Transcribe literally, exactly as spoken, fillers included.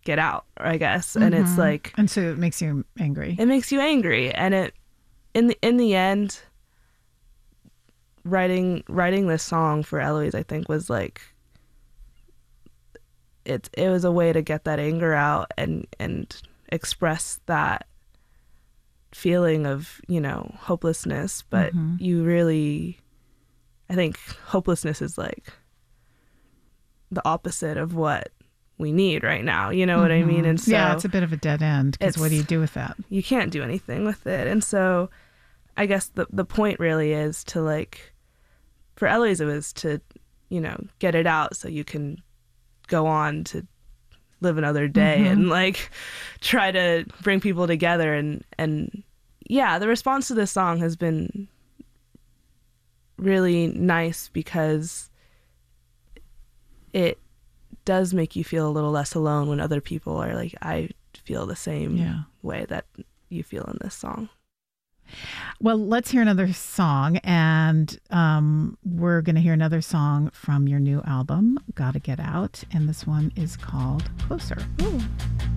get out, I guess. Mm-hmm. And it's like, and so it makes you angry. It makes you angry, and it in the in the end, writing writing this song for Eloise, I think, was like it it was a way to get that anger out and and express that feeling of, you know, hopelessness. But mm-hmm. you really, I think hopelessness is like the opposite of what we need right now. You know mm-hmm. what I mean? And so yeah, it's a bit of a dead end, because what do you do with that? You can't do anything with it. And so I guess the the point really is to, like, for Eloise, it was to, you know, get it out so you can go on to live another day mm-hmm. and like try to bring people together. And, and yeah, the response to this song has been really nice because it does make you feel a little less alone when other people are like, I feel the same yeah. way that you feel in this song. Well, let's hear another song, and um, we're going to hear another song from your new album, Gotta Get Out, and this one is called Closer. Ooh.